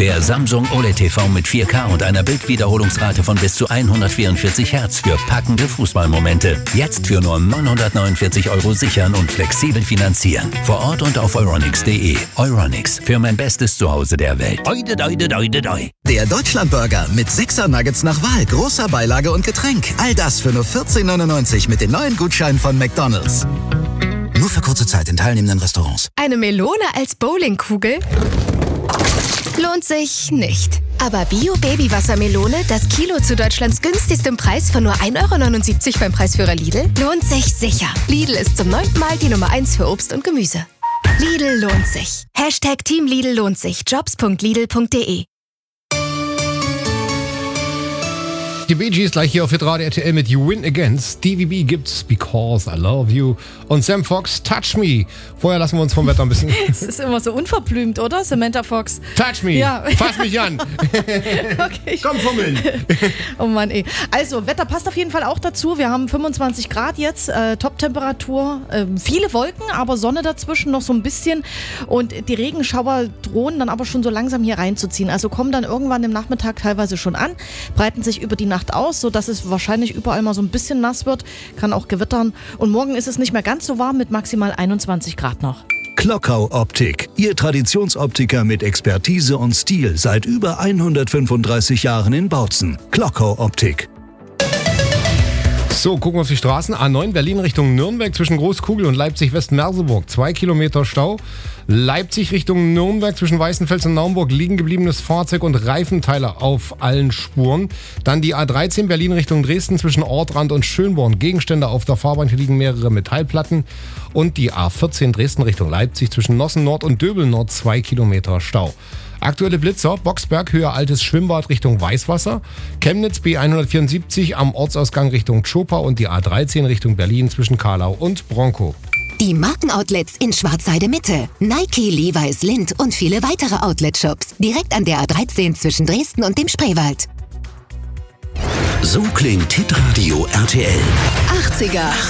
Der Samsung OLED TV mit 4K und einer Bildwiederholungsrate von bis zu 144 Hertz für packende Fußballmomente. Jetzt für nur 949 € sichern und flexibel finanzieren. Vor Ort und auf euronics.de. Euronics, für mein bestes Zuhause der Welt. Oide, doide, doide, doi. Der Deutschlandburger mit 6er Nuggets nach Wahl, großer Beilage und Getränk. All das für nur 14,99 mit den neuen Gutscheinen von McDonald's. Nur für kurze Zeit in teilnehmenden Restaurants. Eine Melone als Bowlingkugel? Lohnt sich nicht. Aber Bio-Baby-Wassermelone, das Kilo zu Deutschlands günstigstem Preis von nur 1,79 € beim Preisführer Lidl, lohnt sich sicher. Lidl ist zum 9. Mal die Nummer 1 für Obst und Gemüse. Lidl lohnt sich. Hashtag Team Lidl lohnt sich. Jobs.lidl.de. Die Bee Gees gleich hier auf Hitradio RTL mit You Win Again. Stevie B gibt's Because I Love You und Sam Fox Touch Me. Vorher lassen wir uns vom Wetter ein bisschen... Es ist immer so unverblümt, oder? Samantha Fox. Touch me, ja. Fass mich an. Okay. Komm fummeln. Oh Mann, ey. Also, Wetter passt auf jeden Fall auch dazu. Wir haben 25 Grad jetzt, Top-Temperatur, viele Wolken, aber Sonne dazwischen noch so ein bisschen. Und die Regenschauer drohen dann aber schon so langsam hier reinzuziehen. Also kommen dann irgendwann im Nachmittag teilweise schon an, breiten sich über die Nacht aus, sodass es wahrscheinlich überall mal so ein bisschen nass wird, kann auch gewittern. Und morgen ist es nicht mehr ganz so warm mit maximal 21 Grad noch. Klockau Optik, Ihr Traditionsoptiker mit Expertise und Stil seit über 135 Jahren in Bautzen. Klockau Optik. So, gucken wir auf die Straßen. A9 Berlin Richtung Nürnberg zwischen Großkugel und Leipzig-West-Merseburg. 2 Kilometer Stau. Leipzig Richtung Nürnberg zwischen Weißenfels und Naumburg. Liegen gebliebenes Fahrzeug und Reifenteile auf allen Spuren. Dann die A13 Berlin Richtung Dresden zwischen Ortrand und Schönborn. Gegenstände auf der Fahrbahn. Hier liegen mehrere Metallplatten. Und die A14 Dresden Richtung Leipzig zwischen Nossen Nord und Döbel Nord. 2 Kilometer Stau. Aktuelle Blitzer, Boxberg, Höhe Altes Schwimmbad Richtung Weißwasser, Chemnitz B174 am Ortsausgang Richtung Tschopa und die A13 Richtung Berlin zwischen Karlau und Bronkow. Die Markenoutlets in Schwarzheide Mitte, Nike, Levi's, Lindt und viele weitere Outlet-Shops. Direkt an der A13 zwischen Dresden und dem Spreewald. So klingt Hitradio RTL. 80er.